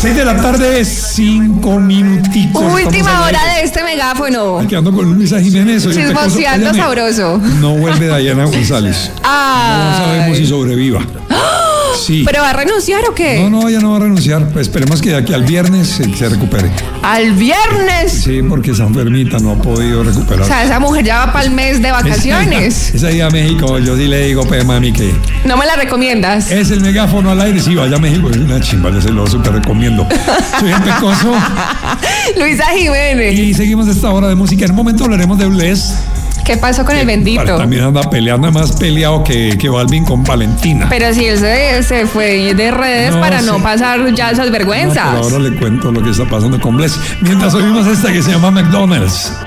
6 de la tarde, 5 minuticos. Última hora de este megáfono. Quedando con Luisa Jiménez. Chismoseando sabroso. No vuelve Dayana González. No sabemos si sobreviva. Sí. ¿Pero va a renunciar o qué? No, ella no va a renunciar. Pues esperemos que de aquí al viernes se recupere. ¿Al viernes? Sí, porque esa enfermita no ha podido recuperar. O sea, esa mujer ya va para el mes de vacaciones. Esa ida a México, yo sí le digo, pues mami, que... ¿No me la recomiendas? Es el megáfono al aire, sí, vaya a México, es una chimba, yo se lo súper recomiendo. Soy el Pecoso. Luisa Jiménez. Y seguimos esta hora de música. En un momento hablaremos de Bless. ¿Qué pasó con el bendito? También anda peleando, más peleado que Balvin con Valentina. Pero si él se fue de redes para no pasar ya esas vergüenzas. Pero ahora le cuento lo que está pasando con Bless. Mientras oímos esta que se llama McDonald's.